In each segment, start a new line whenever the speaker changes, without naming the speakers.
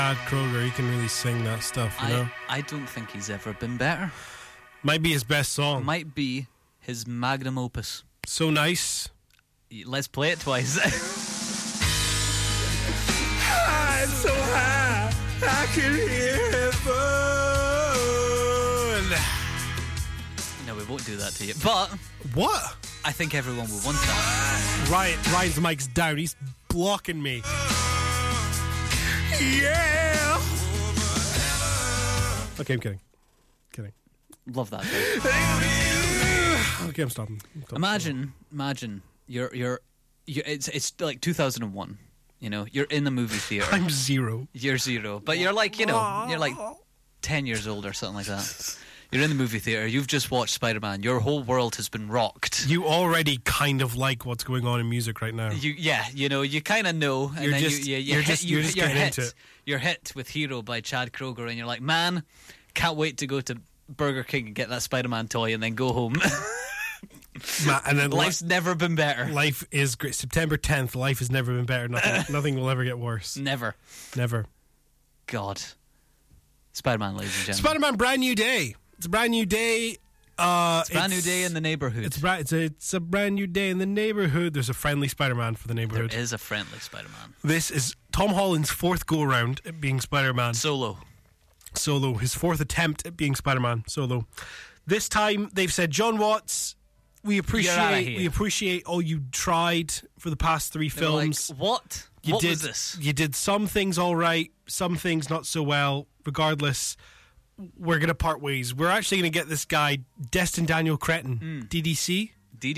Chad Kroeger, he can really sing that stuff, you know?
I don't think he's ever been better.
Might be his best song.
Might be his magnum opus.
So nice.
Let's play it twice.
I'm so high, I can hear heaven.
No, we won't do that to you. But
what?
I think everyone will want that.
Ryan's mic's down. He's blocking me. Yeah. Okay, I'm kidding.
Love that.
Okay, I'm stopping.
Imagine, you're it's like 2001. You know, you're in the movie theater.
I'm 0.
You're 0, but you're like, you're like 10 years old or something like that. You're in the movie theater. You've just watched Spider-Man. Your whole world has been rocked.
You already kind of like what's going on in music right now.
You kind of know, and
you're
then
just getting into it.
You're hit with Hero by Chad Kroeger, and you're like, man, can't wait to go to Burger King and get that Spider-Man toy and then go home.
And then
life's never been better.
Life is great. September 10th, life has never been better. Nothing will ever get worse.
Never. God. Spider-Man, ladies and gentlemen.
Spider-Man, brand new day. It's a brand new day.
It's a brand new day in the neighborhood.
It's a brand new day in the neighborhood. There's a friendly Spider-Man for the neighborhood.
There is a friendly Spider-Man.
This is Tom Holland's 4th go-around at being Spider-Man.
Solo.
His 4th attempt at being Spider-Man. Solo. This time, they've said, John Watts, we appreciate all you tried for the past 3 films.
Like, what? What was this?
You did some things all right, some things not so well. Regardless, we're going to part ways. We're actually going to get this guy, Destin Daniel Cretton, DDC.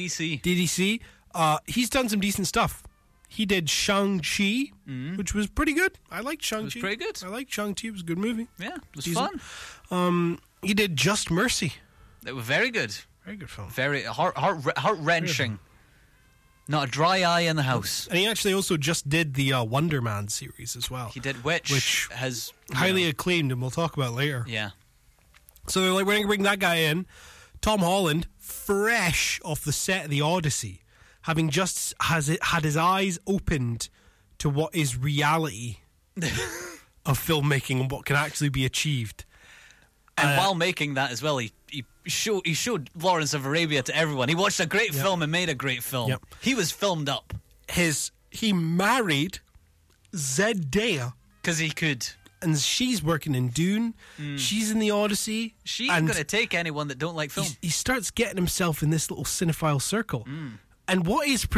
He's done some decent stuff. He did Shang-Chi, which was pretty good. I liked Shang-Chi.
It was pretty good.
I liked Shang-Chi. It was a good movie.
Yeah, it was fun.
He did Just Mercy.
It was very good.
Very good film.
Very heart-wrenching. Not a dry eye in the house.
And he actually also just did the Wonder Man series as well.
He did, which has
highly acclaimed, and we'll talk about later.
Yeah.
So they're like, we're going to bring that guy in. Tom Holland, fresh off the set of The Odyssey, having just had his eyes opened to what is reality of filmmaking and what can actually be achieved.
And while making that as well, he showed Lawrence of Arabia to everyone. He watched a great film and made a great film.
Yep.
He was filmed up.
He married Zendaya.
Because he could.
And she's working in Dune. She's in The Odyssey.
She's going to take anyone that don't like film.
He starts getting himself in this little cinephile circle. And what is